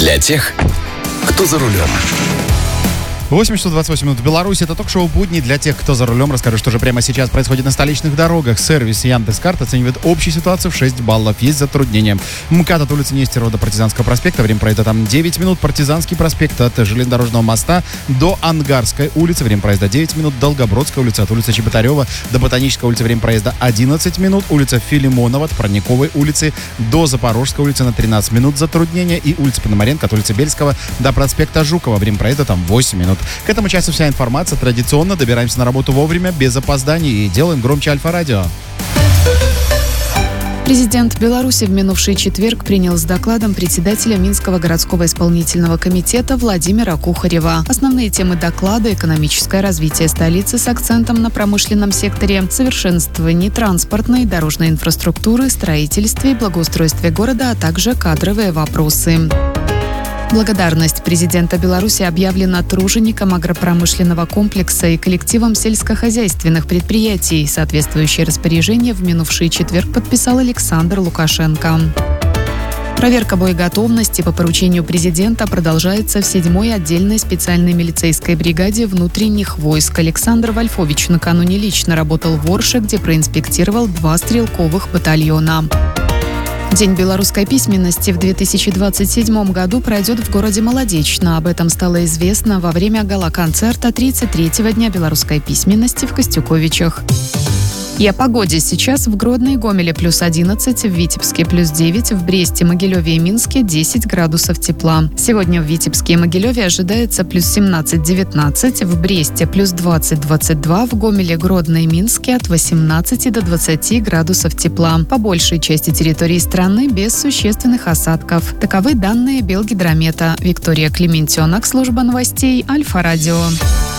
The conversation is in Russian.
для тех, кто за рулем. 8 часов 28 минут в Беларуси. Это ток-шоу «Будни» для тех, кто за рулем. Расскажу, что же прямо сейчас происходит на столичных дорогах. Сервис Яндекс.Карт оценивает общую ситуацию в 6 баллов. Есть затруднения. МКАД от улицы Нестерова до Партизанского проспекта. Время проезда там 9 минут. Партизанский проспект от Железнодорожного моста до Ангарской улицы. Время проезда 9 минут. Долгобродская улица от улицы Чеботарева до Ботанической улицы. Время проезда 11 минут. Улица Филимонова от Парниковой улицы до Запорожской улицы на 13 минут затруднения. И улица Пономаренко от улицы Бельского до проспекта Жукова. Время проезда там 8 минут. К этому часу вся информация. Традиционно добираемся на работу вовремя, без опозданий и делаем громче Альфа-радио. Президент Беларуси в минувший четверг принял с докладом председателя Минского городского исполнительного комитета Владимира Кухарева. Основные темы доклада – экономическое развитие столицы с акцентом на промышленном секторе, совершенствование транспортной и дорожной инфраструктуры, строительстве и благоустройстве города, а также кадровые вопросы. Благодарность президента Беларуси объявлена труженикам агропромышленного комплекса и коллективам сельскохозяйственных предприятий. Соответствующее распоряжение в минувший четверг подписал Александр Лукашенко. Проверка боеготовности по поручению президента продолжается в 7-й отдельной специальной милицейской бригаде внутренних войск. Александр Вольфович накануне лично работал в Орше, где проинспектировал 2 стрелковых батальона. День белорусской письменности в 2027 году пройдет в городе Молодечно. Об этом стало известно во время гала-концерта 33-го дня белорусской письменности в Костюковичах. И о погоде. Сейчас в Гродно и Гомеле плюс 11, в Витебске плюс 9, в Бресте, Могилеве и Минске 10 градусов тепла. Сегодня в Витебске и Могилеве ожидается плюс 17-19, в Бресте плюс 20-22, в Гомеле, Гродно и Минске от 18 до 20 градусов тепла. По большей части территории страны без существенных осадков. Таковы данные Белгидромета. Виктория Клементьонок, служба новостей Альфа-радио.